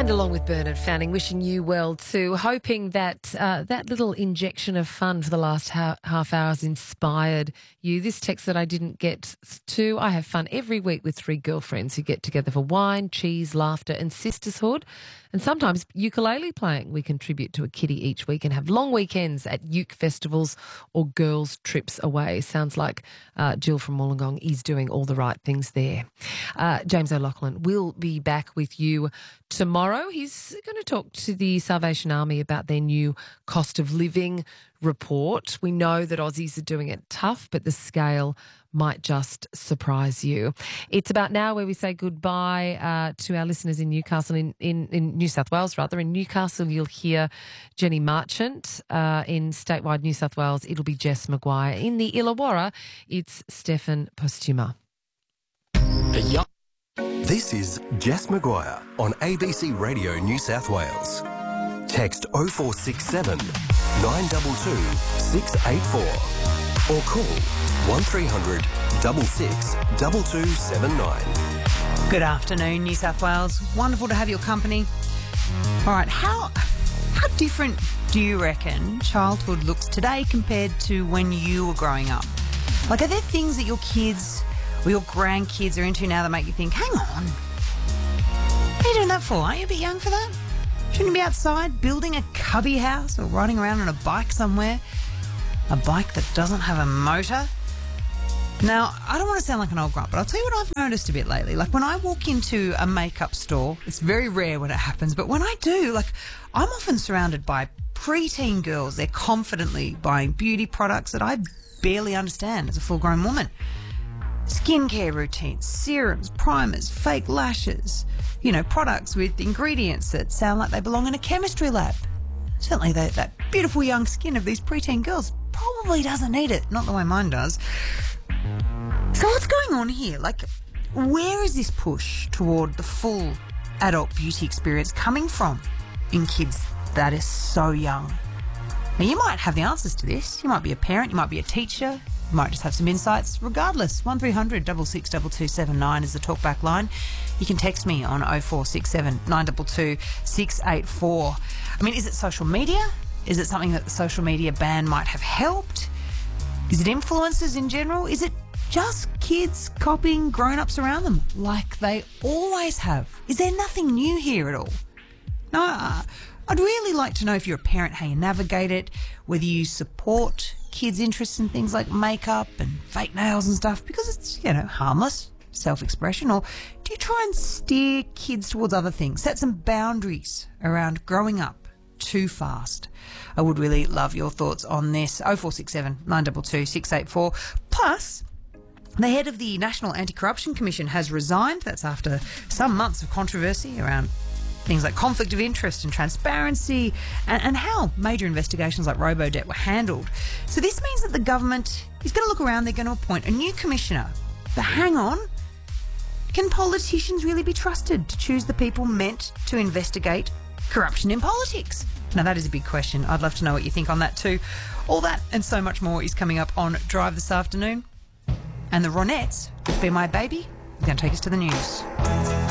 And along with Bernard Fanning, wishing you well too, hoping that that little injection of fun for the last half hour has inspired you. This text that I didn't get to, I have fun every week with 3 girlfriends who get together for wine, cheese, laughter and sisterhood. And sometimes ukulele playing. We contribute to a kitty each week and have long weekends at uke festivals or girls' trips away. Sounds like Jill from Wollongong is doing all the right things there. James O'Loughlin will be back with you tomorrow. He's going to talk to the Salvation Army about their new cost of living report. We know that Aussies are doing it tough, but the scale might just surprise you. It's about now where we say goodbye to our listeners in Newcastle, in New South Wales, rather. In Newcastle, you'll hear Jenny Marchant. In statewide New South Wales, it'll be Jess Maguire. In the Illawarra, it's Stefan Postuma. This is Jess Maguire on ABC Radio New South Wales. Text 0467 922 684 or call 1300 66 2279. Good afternoon, New South Wales. Wonderful to have your company. All right, how different do you reckon childhood looks today compared to when you were growing up? Like, are there things that your kids or your grandkids are into now that make you think, hang on, what are you doing that for? Aren't you a bit young for that? Shouldn't you be outside building a cubby house or riding around on a bike somewhere? A bike that doesn't have a motor? Now, I don't want to sound like an old grump, but I'll tell you what I've noticed a bit lately. Like, when I walk into a makeup store, it's very rare when it happens, but when I do, like, I'm often surrounded by preteen girls. They're confidently buying beauty products that I barely understand as a full-grown woman. Skincare routines, serums, primers, fake lashes, products with ingredients that sound like they belong in a chemistry lab. Certainly that beautiful young skin of these preteen girls probably doesn't need it, not the way mine does. So what's going on here? Like, where is this push toward the full adult beauty experience coming from in kids that are so young? Now, you might have the answers to this. You might be a parent, you might be a teacher, you might just have some insights. Regardless, 1300 66 2279 is the talkback line. You can text me on 0467 922 684. I mean, is it social media? Is it something that the social media ban might have helped? Is it influencers in general? Is it just kids copying grown-ups around them like they always have? Is there nothing new here at all? No, I'd really like to know, if you're a parent, how you navigate it, whether you support kids' interests in things like makeup and fake nails and stuff because it's, harmless, self-expression, or do you try and steer kids towards other things, set some boundaries around growing up too fast? I would really love your thoughts on this. 0467 922 684. Plus, the head of the National Anti-Corruption Commission has resigned. That's after some months of controversy around things like conflict of interest and transparency and how major investigations like Robodebt were handled. So this means that the government is going to look around. They're going to appoint a new commissioner. But hang on, can politicians really be trusted to choose the people meant to investigate corruption in politics? Now, that is a big question. I'd love to know what you think on that too. All that and so much more is coming up on Drive this afternoon. And the Ronettes, Be My Baby, are going to take us to the news.